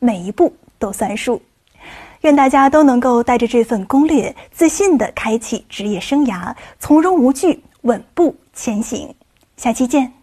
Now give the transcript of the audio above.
每一步都算数。愿大家都能够带着这份攻略，自信地开启职业生涯，从容无惧，稳步前行。下期见。